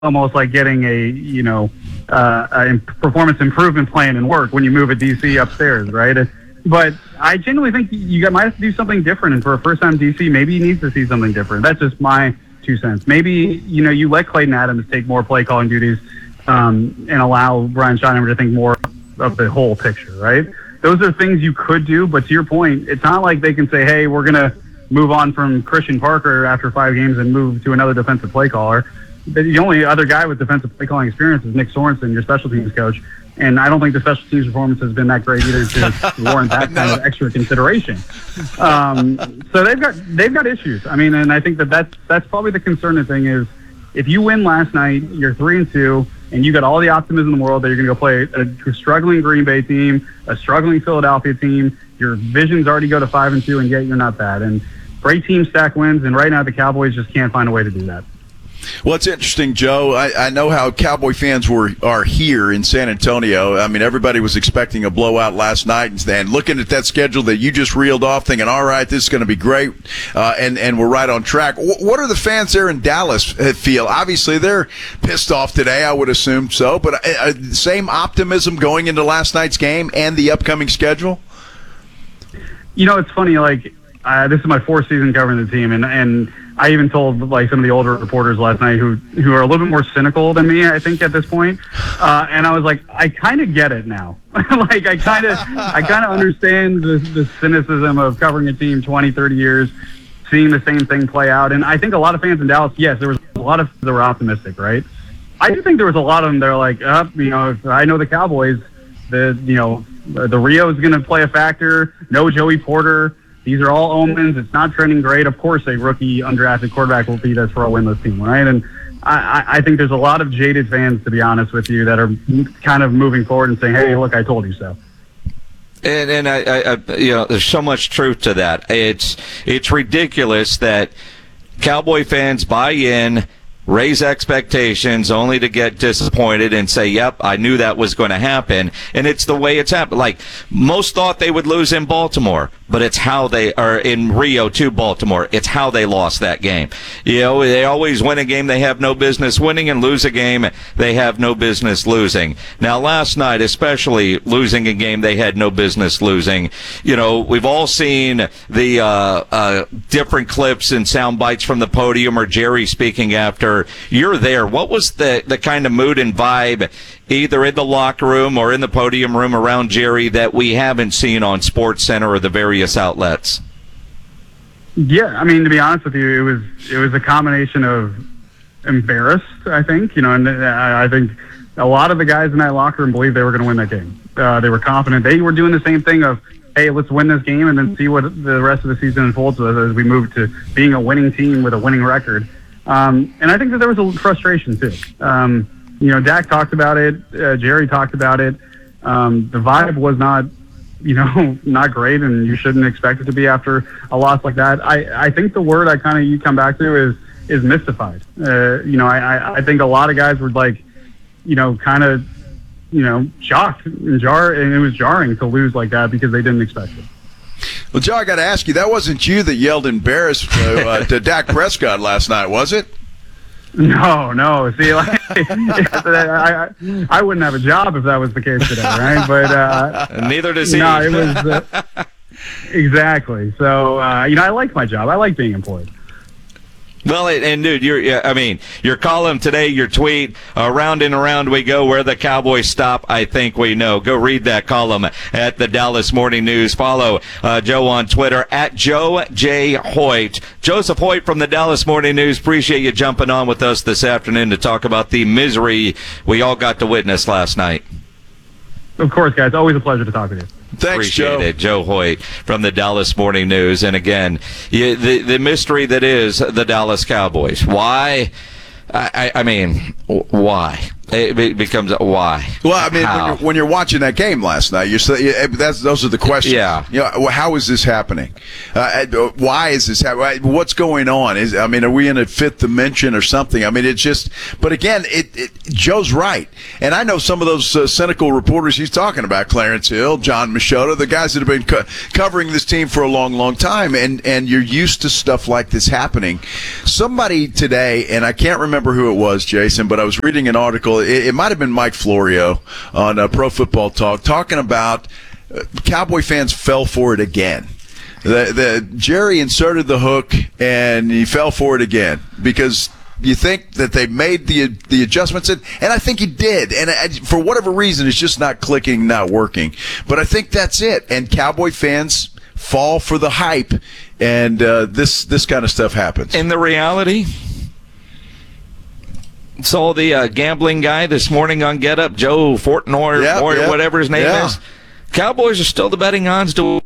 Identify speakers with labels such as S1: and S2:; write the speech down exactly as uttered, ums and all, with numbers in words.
S1: almost like getting a, you know, uh, a performance improvement plan in work when you move a D C upstairs, right? But I genuinely think you might have to do something different. And for a first-time D C, maybe he needs to see something different. That's just my two cents. Maybe, you know, you let Clayton Adams take more play-calling duties um, and allow Brian Schottenheimer to think more of the whole picture, right? Those are things you could do, but to your point, it's not like they can say, hey, we're going to move on from Christian Parker after five games and move to another defensive play caller. The only other guy with defensive play calling experience is Nick Sorensen, your special teams coach. And I don't think the special teams performance has been that great either to warrant that kind of extra consideration. Um, so they've got they've got issues. I mean, and I think that that's, that's probably the concerning thing is if you win last night, you're three and two, and you got all the optimism in the world that you're going to go play a, a struggling Green Bay team, a struggling Philadelphia team. Your visions already go to five and two, and yet you're not bad. And great team stack wins, and right now the Cowboys just can't find a way to do that.
S2: Well, it's interesting, Joe. I, I know how Cowboy fans were are here in San Antonio. I mean, everybody was expecting a blowout last night, and, and looking at that schedule that you just reeled off, thinking, all right, this is going to be great, uh, and, and we're right on track. W- what are the fans there in Dallas feel? Obviously, they're pissed off today, I would assume so, but uh, same optimism going into last night's game and the upcoming schedule?
S1: You know, it's funny, like, uh, this is my fourth season covering the team, and, and I even told like some of the older reporters last night who who are a little bit more cynical than me, I think, at this point. Uh, and I was like, I kind of get it now. like I kind of I kind of understand the, the cynicism of covering a team twenty, thirty years, seeing the same thing play out. And I think a lot of fans in Dallas, yes, there was a lot of that were optimistic, right? I do think there was a lot of them that are like, uh, you know, if I know the Cowboys, the you know the Rio is going to play a factor. No Joey Porter. These are all omens. It's not trending great. Of course, a rookie undrafted quarterback will beat us for a winless team, right? And I, I think there's a lot of jaded fans, to be honest with you, that are kind of moving forward and saying, hey, look, I told you so.
S3: And and I, I, I you know, there's so much truth to that. It's it's ridiculous that Cowboy fans buy in, raise expectations only to get disappointed and say, yep, I knew that was going to happen. And it's the way it's happened. Like, most thought they would lose in Baltimore, but it's how they are in Rio to Baltimore. It's how they lost that game. You know, they always win a game they have no business winning and lose a game they have no business losing. Now, last night, especially losing a game they had no business losing, you know, we've all seen the uh, uh, different clips and sound bites from the podium or Jerry speaking after. You're there. What was the, the kind of mood and vibe either in the locker room or in the podium room around Jerry that we haven't seen on SportsCenter or the various outlets?
S1: Yeah, I mean, to be honest with you, it was it was a combination of embarrassed, I think, you know, and I think a lot of the guys in that locker room believed they were going to win that game. Uh, they were confident. They were doing the same thing of, hey, let's win this game and then see what the rest of the season unfolds with as we move to being a winning team with a winning record. Um, and I think that there was a frustration, too. Um, you know, Dak talked about it. Uh, Jerry talked about it. Um, the vibe was not, you know, not great, and you shouldn't expect it to be after a loss like that. I, I think the word I kind of you come back to is is mystified. Uh, you know, I, I think a lot of guys were like, you know, kind of, you know, shocked and jar, and it was jarring to lose like that because they didn't expect it.
S2: Well, Joe, I got to ask you, that wasn't you that yelled embarrassed to, uh, to Dak Prescott last night, was it?
S1: No, no. See, like, I, I, I wouldn't have a job if that was the case today, right? But uh,
S3: neither does he.
S1: No, it was uh, exactly. So, uh, you know, I like my job. I like being employed.
S3: Well, and dude, you're, I mean, your column today, your tweet, around and around we go, where the Cowboys stop, I think we know. Go read that column at the Dallas Morning News. Follow uh, Joe on Twitter, at Joe J. Hoyt. Joseph Hoyt from the Dallas Morning News. Appreciate you jumping on with us this afternoon to talk about the misery we all got to witness last night.
S1: Of course, guys. Always a pleasure to talk with you.
S2: Thanks,
S3: Appreciate
S2: Joe.
S3: it. Joe Hoyt from the Dallas Morning News. And again, you, the the mystery that is the Dallas Cowboys. Why? I, I mean, why? It becomes a why.
S2: Well, I mean, when
S3: How?
S2: you're, when you're watching that game last night, you're say, that's those are the questions.
S3: Yeah.
S2: You know, how is this happening? Uh, why is this happening? What's going on? Is I mean, are we in a fifth dimension or something? I mean, it's just. But again, it, it Joe's right, and I know some of those uh, cynical reporters he's talking about: Clarence Hill, John Machota, the guys that have been co- covering this team for a long, long time, and and you're used to stuff like this happening. Somebody today, and I can't remember who it was, Jason, but I was reading an article. It, it might have been Mike Florio on uh, Pro Football Talk talking about uh, Cowboy fans fell for it again. The, the Jerry inserted the hook and he fell for it again because you think that they made the the adjustments, and, and I think he did. And I, for whatever reason, it's just not clicking, not working. But I think that's it. And Cowboy fans fall for the hype, and uh, this this kind of stuff happens.
S3: And the reality. Saw the uh, gambling guy this morning on Get Up, Joe Fortnor,
S2: Yep,
S3: or
S2: yep,
S3: whatever his name
S2: yeah.
S3: is. Cowboys are still the betting odds to